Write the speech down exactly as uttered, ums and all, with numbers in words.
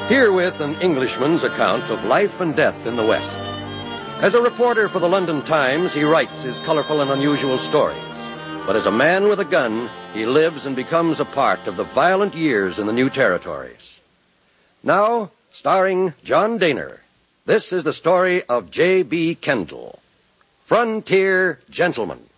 Herewith an Englishman's account of life and death in the West. As a reporter for the London Times, he writes his colorful and unusual stories. But as a man with a gun, he lives and becomes a part of the violent years in the new territories. Now, starring John Dehner, this is the story of J B. Kendall, Frontier Gentleman.